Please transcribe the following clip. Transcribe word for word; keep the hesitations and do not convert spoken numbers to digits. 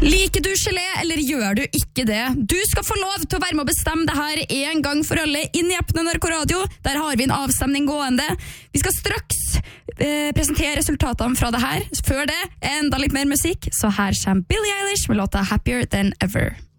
Liker du gelé, eller gjør du ikke det? Du skal få lov til å være med å bestemme det her en gang for alle inn i appen N R K Radio. Der har vi en avstemning gående. Vi skal straks eh, presentere resultatene fra det her. Før det, enda litt mer musikk. Så her kommer Billie Eilish med låta Happier Than Ever.